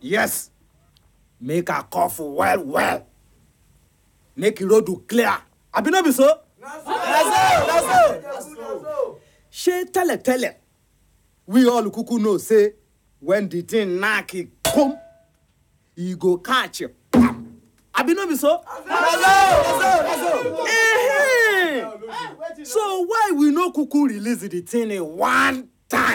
Yes. Make a cough well. Make the road clear. Abi no be so? That's so. She tell. We all kuku know say when the thing knock it come, you go catch you. Abi no be so? That's so. So why we no kuku release the thing in one